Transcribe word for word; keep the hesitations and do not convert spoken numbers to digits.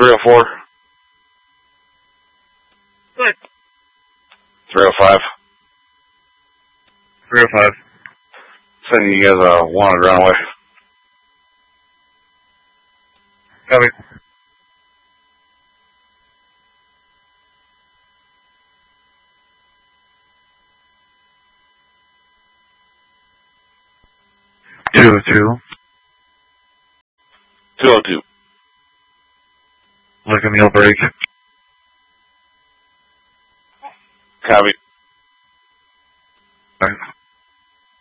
three oh four. Good. three oh five. three oh five. Sending you guys a wanted runaway. Copy. two oh two. two oh two. Like a meal break. Copy. Right.